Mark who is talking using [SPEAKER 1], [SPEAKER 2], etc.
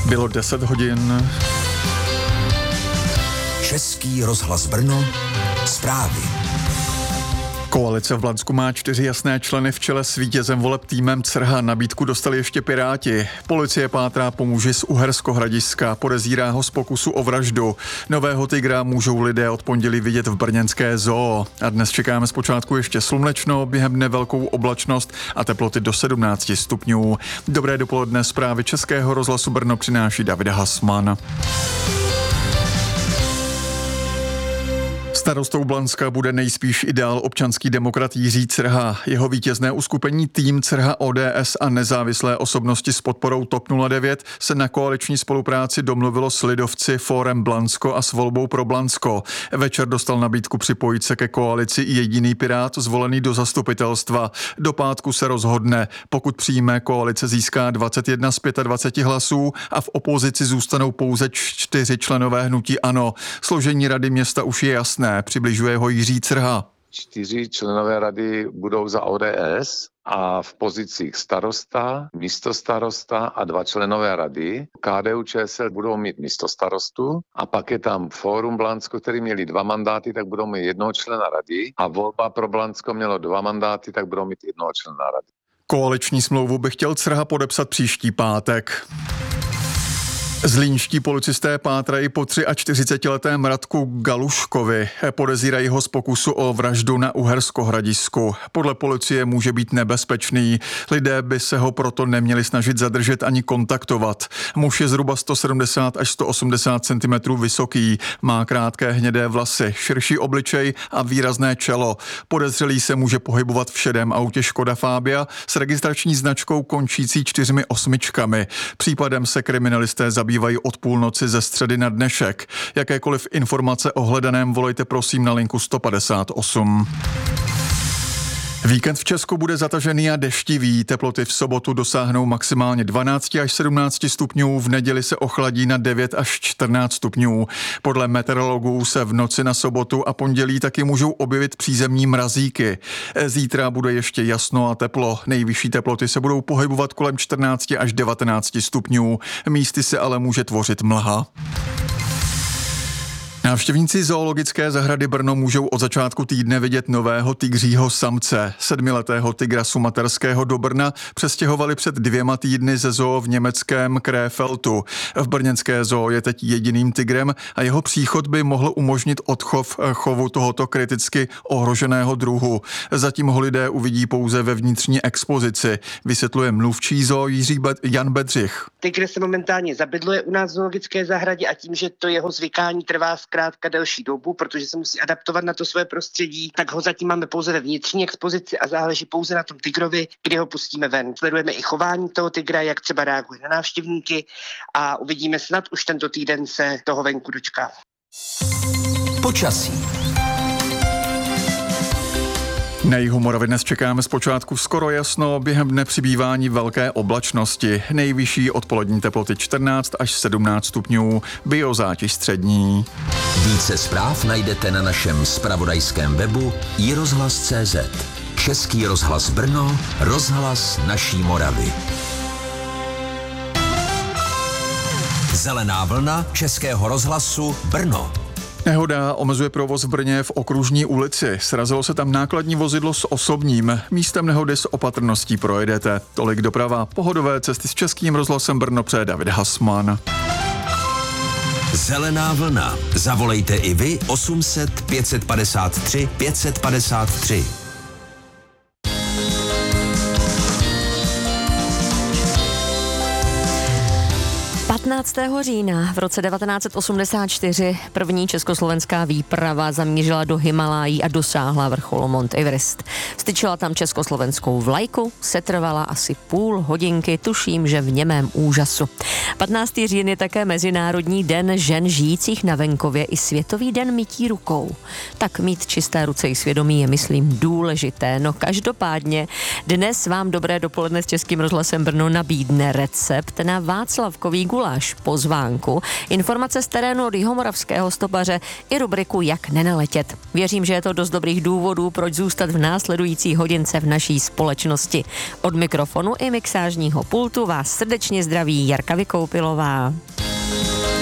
[SPEAKER 1] Bylo 10 hodin.
[SPEAKER 2] Český rozhlas Brno, zprávy.
[SPEAKER 1] Koalice v Blansku má 4 jasné členy v čele s vítězem voleb týmem Crha. Nabídku dostali ještě Piráti. Policie pátrá po muži z Uherskohradiska, podezírá ho z pokusu o vraždu. Nového tygra můžou lidé od pondělí vidět v brněnské zoo. A dnes čekáme zpočátku ještě slunечно, během dne velkou oblačnost a teploty do 17 stupňů. Dobré dopoledne, zprávy Českého rozhlasu Brno přináší David Hasman. Starostou Blanska bude nejspíš i dál občanský demokrat Jiří Crha. Jeho vítězné uskupení tým Crha, ODS a nezávislé osobnosti s podporou TOP 09 se na koaliční spolupráci domluvilo s lidovci, Fórem Blansko a s Volbou pro Blansko. Večer dostal nabídku připojit se ke koalici i jediný pirát zvolený do zastupitelstva. Do pátku se rozhodne. Pokud přijme, koalice získá 21 z 25 hlasů a v opozici zůstanou pouze 4 členové hnutí ANO. Složení rady města už je jasné. Přibližuje ho Jiří Crha.
[SPEAKER 3] 4 členové rady budou za ODS a v pozicích starosta, místostarosta a 2 členové rady. KDU-ČSL budou mít místostarostu a pak je tam Fórum Blansko, který měli 2 mandáty, tak budou mít 1 člena rady a Volba pro Blansko mělo 2 mandáty, tak budou mít 1 člena rady.
[SPEAKER 1] Koaliční smlouvu by chtěl Crha podepsat příští pátek. Zlínští policisté pátrají po 43letém Radku Galuškovi. Podezírají ho z pokusu o vraždu na Uherskohradisku. Podle policie může být nebezpečný. Lidé by se ho proto neměli snažit zadržet ani kontaktovat. Muž je zhruba 170 až 180 cm vysoký, má krátké hnědé vlasy, širší obličej a výrazné čelo. Podezřelý se může pohybovat v šedém autě Škoda Fabia s registrační značkou končící 4 osmičkami. Případem se kriminalisté zabývají od půlnoci ze středy na dnešek. Jakékoliv informace o hledaném volejte prosím na linku 158. Víkend v Česku bude zatažený a deštivý. Teploty v sobotu dosáhnou maximálně 12 až 17 stupňů, v neděli se ochladí na 9 až 14 stupňů. Podle meteorologů se v noci na sobotu a pondělí taky můžou objevit přízemní mrazíky. Zítra bude ještě jasno a teplo. Nejvyšší teploty se budou pohybovat kolem 14 až 19 stupňů. Místy se ale může tvořit mlha. Návštěvníci zoologické zahrady Brno můžou od začátku týdne vidět nového tygřího samce. 7letého tygra sumaterského do Brna přestěhovali před 2 týdny ze zoo v německém Krefeltu. V brněnské zoo je teď jediným tygrem a jeho příchod by mohl umožnit odchov chovu tohoto kriticky ohroženého druhu. Zatím ho lidé uvidí pouze ve vnitřní expozici, vysvětluje mluvčí zoo Jan Bedřich.
[SPEAKER 4] Tygr se momentálně zabydluje u nás v zoologické zahradě a tím, že to jeho zvykání trvá zkrátka delší dobu, protože se musí adaptovat na to své prostředí, tak ho zatím máme pouze ve vnitřní expozici a záleží pouze na tom tygrovi, kdy ho pustíme ven. Sledujeme i chování toho tygra, jak třeba reaguje na návštěvníky a uvidíme, snad už tento týden se toho venku dočká.
[SPEAKER 2] Počasí.
[SPEAKER 1] Na jihu Moravy dnes čekáme zpočátku skoro jasno, během dne přibývání velké oblačnosti. Nejvyšší odpolední teploty 14 až 17 stupňů, biozátěž střední.
[SPEAKER 2] Více zpráv najdete na našem zpravodajském webu iRozhlas.cz. Český rozhlas Brno, rozhlas naší Moravy. Zelená vlna Českého rozhlasu Brno.
[SPEAKER 1] Nehoda omezuje provoz v Brně v Okružní ulici. Srazilo se tam nákladní vozidlo s osobním. Místem nehody s opatrností projedete. Tolik doprava. Pohodové cesty s Českým rozhlasem Brno přeje David Hasman.
[SPEAKER 2] Zelená vlna. Zavolejte i vy 800 553 553.
[SPEAKER 5] 15. října v roce 1984 první československá výprava zamířila do Himalájí a dosáhla vrcholu Mount Everest. Styčila tam československou vlajku, setrvala asi půl hodinky, tuším, že v němém úžasu. 15. říjen je také Mezinárodní den žen žijících na venkově i Světový den mytí rukou. Tak mít čisté ruce i svědomí je, myslím, důležité. No každopádně dnes vám dobré dopoledne s Českým rozhlasem Brno nabídne recept na václavkový guláš. Mikuláš pozvánku, informace z terénu od jihomoravského stopaře i rubriku Jak nenaletět. Věřím, že je to dost dobrých důvodů, proč zůstat v následující hodince v naší společnosti. Od mikrofonu i mixážního pultu vás srdečně zdraví Jarka Vykoupilová.